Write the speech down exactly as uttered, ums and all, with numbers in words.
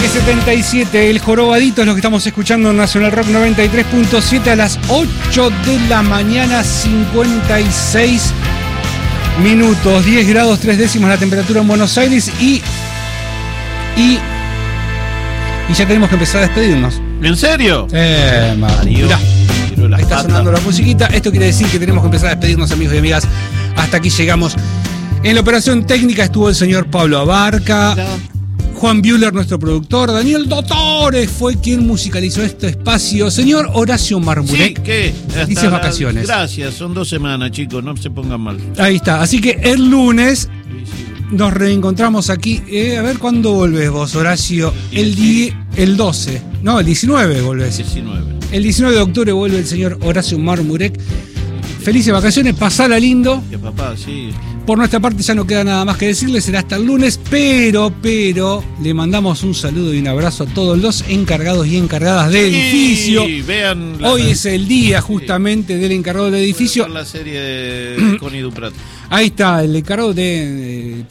Ataque setenta y siete, el jorobadito es lo que estamos escuchando en Nacional Rock noventa y tres punto siete a las ocho de la mañana, cincuenta y seis minutos, diez grados tres décimos la temperatura en Buenos Aires y, y, y ya tenemos que empezar a despedirnos. ¿En serio? Eh, Mario. Mirá, ahí está sonando la musiquita. Esto quiere decir que tenemos que empezar a despedirnos, amigos y amigas. Hasta aquí llegamos. En la operación técnica estuvo el señor Pablo Abarca. Juan Buehler, nuestro productor. Daniel Dottore fue quien musicalizó este espacio. Señor Horacio Marmurek. Sí, ¿qué? Dices vacaciones. Gracias, son dos semanas, chicos, no se pongan mal. Ahí está. Así que el lunes nos reencontramos aquí. Eh, a ver, ¿cuándo volvés vos, Horacio? El, die, el doce. No, el diecinueve volvés. diecinueve. El diecinueve de octubre vuelve el señor Horacio Marmurek. Felices vacaciones, pasala lindo. Que papá, sí. Por nuestra parte ya no queda nada más que decirle, será hasta el lunes, pero, pero, le mandamos un saludo y un abrazo a todos los encargados y encargadas de edificio. Sí, vean la, Hoy es el día justamente sí. del encargado del edificio. La serie de Connie Duprat. Ahí está, el encargado de... de